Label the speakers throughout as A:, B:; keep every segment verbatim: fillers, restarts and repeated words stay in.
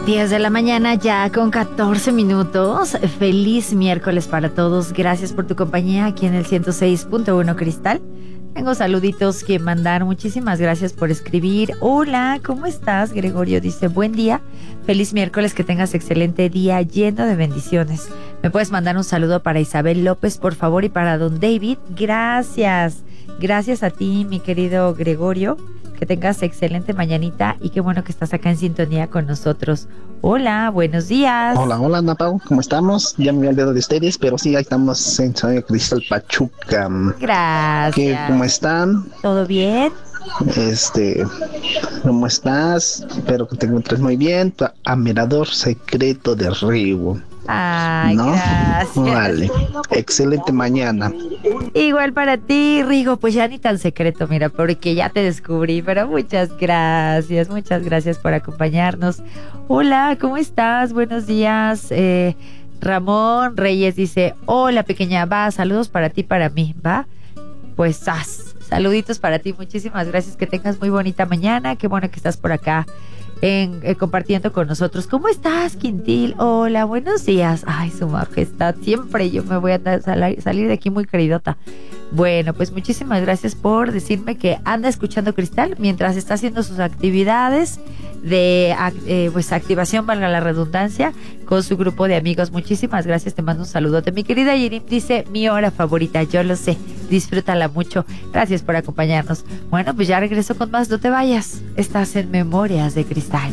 A: diez de la mañana ya con catorce minutos. Feliz miércoles para todos. Gracias por tu compañía aquí en el ciento seis punto uno Cristal. Tengo saluditos que mandar. Muchísimas gracias por escribir. Hola, ¿cómo estás? Gregorio dice, buen día. Feliz miércoles, que tengas excelente día lleno de bendiciones. ¿Me puedes mandar un saludo para Isabel López, por favor? Y para don David, gracias. Gracias a ti, mi querido Gregorio. Que tengas excelente mañanita y qué bueno que estás acá en sintonía con nosotros. Hola, buenos días.
B: Hola, hola, Ana Pau, ¿cómo estamos? Ya me había olvidado de ustedes, pero sí, ahí estamos en San Cristal Pachuca.
A: Gracias.
B: ¿Qué, ¿Cómo están?
A: ¿Todo bien?
B: Este, ¿cómo estás? Espero que te encuentres muy bien. Tu admirador secreto de Rigo.
A: Ay,
B: ¿no?
A: Gracias.
B: Vale, excelente mañana.
A: Igual para ti, Rigo, pues ya ni tan secreto, mira, porque ya te descubrí, pero muchas gracias, muchas gracias por acompañarnos. Hola, ¿cómo estás? Buenos días. Eh, Ramón Reyes dice, hola pequeña, va, saludos para ti, para mí, ¿va? Pues, as, saluditos para ti, muchísimas gracias, que tengas muy bonita mañana, qué bueno que estás por acá. En, eh, compartiendo con nosotros. ¿Cómo estás, Quintil? Hola, buenos días. Ay, su majestad, siempre yo me voy a sal- salir de aquí muy queridota. Bueno, pues muchísimas gracias por decirme que anda escuchando Cristal mientras está haciendo sus actividades de eh, pues activación, valga la redundancia, con su grupo de amigos. Muchísimas gracias, te mando un saludote. Mi querida Yerim dice, mi hora favorita, yo lo sé, disfrútala mucho. Gracias por acompañarnos. Bueno, pues ya regreso con más, no te vayas. Estás en Memorias de Cristal.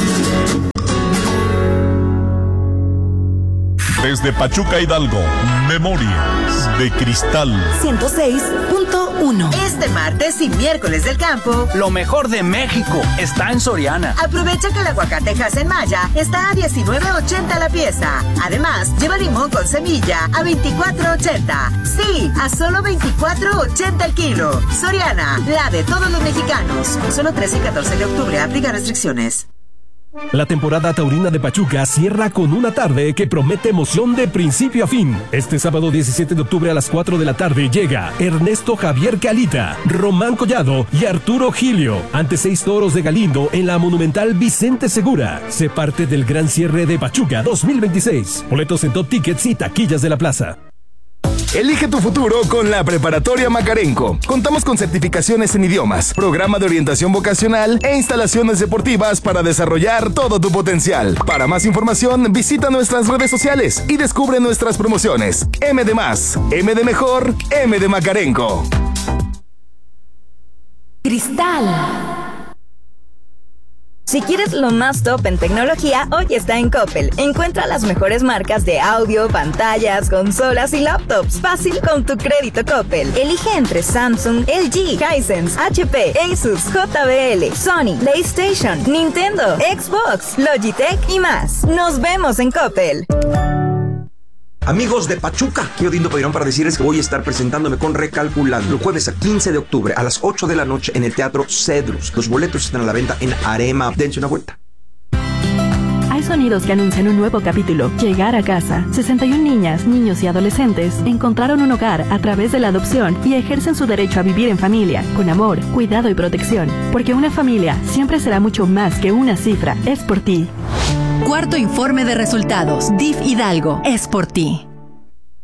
C: Desde Pachuca, Hidalgo, Memorias de Cristal.
D: ciento seis punto uno.
E: Este martes y miércoles del campo,
F: lo mejor de México está en Soriana.
E: Aprovecha que el aguacatejas en Maya está a diecinueve ochenta la pieza. Además, lleva limón con semilla a veinticuatro ochenta. Sí, a solo veinticuatro ochenta el kilo. Soriana, la de todos los mexicanos. Solo trece y catorce de octubre, aplica restricciones.
G: La temporada taurina de Pachuca cierra con una tarde que promete emoción de principio a fin. Este sábado diecisiete de octubre a las cuatro de la tarde llega Ernesto Javier Calita, Román Collado y Arturo Gilio ante seis toros de Galindo en la monumental Vicente Segura. Se parte del gran cierre de Pachuca dos mil veintiséis. Boletos en Top Tickets y taquillas de la plaza.
H: Elige tu futuro con la Preparatoria Macarenco. Contamos con certificaciones en idiomas, programa de orientación vocacional e instalaciones deportivas para desarrollar todo tu potencial. Para más información, visita nuestras redes sociales y descubre nuestras promociones. M de más, M de mejor, M de Macarenco.
D: Cristal. Si quieres lo más top en tecnología, hoy está en Coppel. Encuentra las mejores marcas de audio, pantallas, consolas y laptops. Fácil con tu crédito Coppel. Elige entre Samsung, L G, Hisense, H P, Asus, J B L, Sony, PlayStation, Nintendo, Xbox, Logitech y más. Nos vemos en Coppel.
I: Amigos de Pachuca, quiero Dindo Pedirón para decirles que voy a estar presentándome con Recalculando el jueves a quince de octubre a las ocho de la noche en el Teatro Cedrus. Los boletos están a la venta en Arema. Dense una vuelta.
J: Hay sonidos que anuncian un nuevo capítulo. Llegar a casa. sesenta y una niñas, niños y adolescentes encontraron un hogar a través de la adopción y ejercen su derecho a vivir en familia, con amor, cuidado y protección. Porque una familia siempre será mucho más que una cifra. Es por ti.
K: Cuarto informe de resultados. D I F Hidalgo. Es por ti.